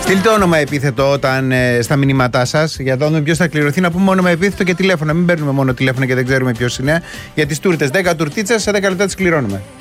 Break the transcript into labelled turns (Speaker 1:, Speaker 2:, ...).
Speaker 1: Στείλτε όνομα επίθετο όταν στα μηνύματά σας για να δούμε ποιος θα κληρωθεί. Να πούμε όνομα επίθετο και τηλέφωνο. Μην παίρνουμε μόνο τηλέφωνο και δεν ξέρουμε ποιος είναι. Για τις τούρτες. 10 τουρτίτσες σε 10 λεπτά τις κληρώνουμε.